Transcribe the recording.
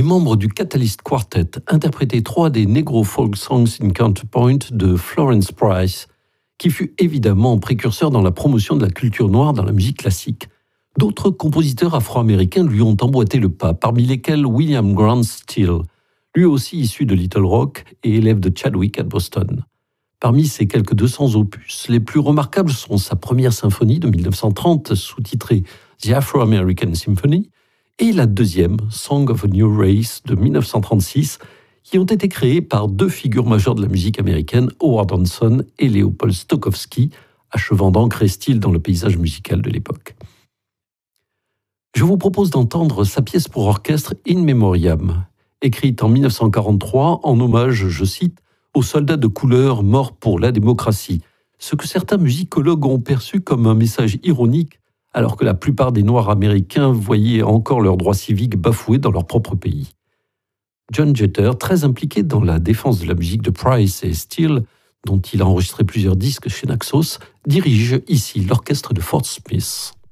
membres du Catalyst Quartet interprétaient 3 des Negro Folk Songs in Counterpoint de Florence Price, qui fut évidemment précurseur dans la promotion de la culture noire dans la musique classique. D'autres compositeurs afro-américains lui ont emboîté le pas, parmi lesquels William Grant Still, lui aussi issu de Little Rock et élève de Chadwick à Boston. Parmi ses quelques 200 opus, les plus remarquables sont sa première symphonie de 1930, sous-titrée The Afro-American Symphony, et la deuxième, Song of a New Race, de 1936, qui ont été créées par 2 figures majeures de la musique américaine, Howard Hanson et Leopold Stokowski, achevant d'ancrer Still dans le paysage musical de l'époque. Je vous propose d'entendre sa pièce pour orchestre In Memoriam, écrite en 1943 en hommage, je cite, aux soldats de couleur morts pour la démocratie, ce que certains musicologues ont perçu comme un message ironique, alors que la plupart des Noirs américains voyaient encore leurs droits civiques bafoués dans leur propre pays. John Jeter, très impliqué dans la défense de la musique de Price et Still, dont il a enregistré plusieurs disques chez Naxos, dirige ici l'orchestre de Fort Smith.